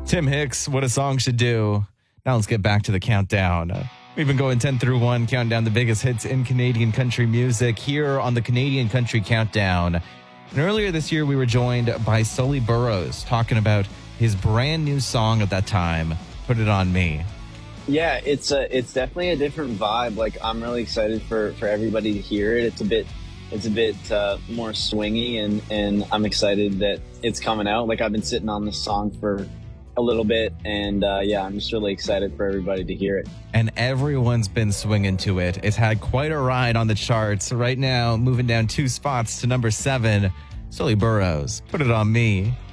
Tim Hicks, What a Song Should Do. Now let's get back to the countdown. We've been going 10 through 1, counting down the biggest hits in Canadian country music here on the Canadian Country Countdown. And earlier this year, we were joined by Sully Burrows talking about his brand new song at that time, Put It On Me. Yeah, it's definitely a different vibe. Like, I'm really excited for everybody to hear it. It's a bit more swingy, and I'm excited that it's coming out. Like, I've been sitting on this song for a little bit, and I'm just really excited for everybody to hear it. And everyone's been swinging to it. It's had quite a ride on the charts. Right now, moving down 2 spots to number 7, Sully Burrows, Put It On Me.